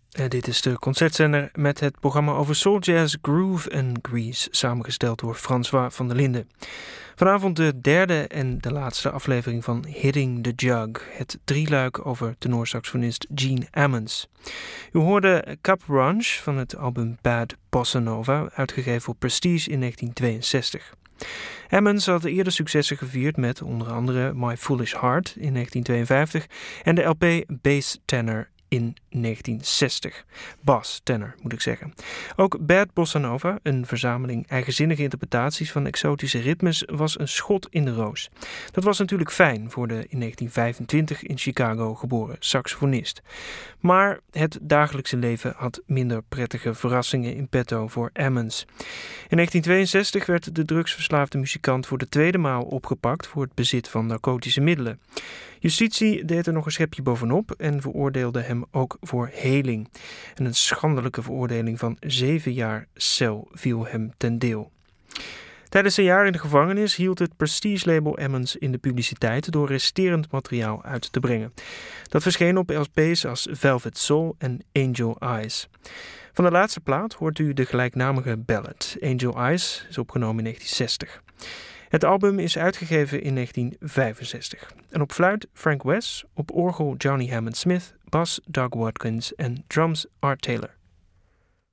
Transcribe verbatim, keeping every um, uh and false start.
Uh, dit is de concertzender met het programma over soul jazz, groove en grease, samengesteld door François van der Linden. Vanavond de derde en de laatste aflevering van Hitting the Jug, het drieluik over tenorsaxofonist Gene Ammons. U hoorde Cap Ranch van het album Bad Bossa Nova, uitgegeven op Prestige in negentien tweeënzestig. Ammons had eerder successen gevierd met onder andere My Foolish Heart in negentien tweeënvijftig en de L P Bass Tenor in negentien zestig. Bass tenor, moet ik zeggen. Ook Bad Bossa Nova, een verzameling eigenzinnige interpretaties van exotische ritmes, was een schot in de roos. Dat was natuurlijk fijn voor de in negentien vijfentwintig in Chicago geboren saxofonist. Maar het dagelijkse leven had minder prettige verrassingen in petto voor Ammons. In negentien tweeënzestig werd de drugsverslaafde muzikant voor de tweede maal opgepakt voor het bezit van narcotische middelen. Justitie deed er nog een schepje bovenop en veroordeelde hem ook voor heling. En een schandelijke veroordeling van zeven jaar cel viel hem ten deel. Tijdens zijn jaar in de gevangenis hield het Prestige-label Ammons in de publiciteit door resterend materiaal uit te brengen. Dat verscheen op L P's als Velvet Soul en Angel Eyes. Van de laatste plaat hoort u de gelijknamige ballad. Angel Eyes is opgenomen in negentien zestig. Het album is uitgegeven in negentien vijfenzestig. En op fluit Frank Wess, op orgel Johnny Hammond Smith, bas Doug Watkins en drums Art Taylor.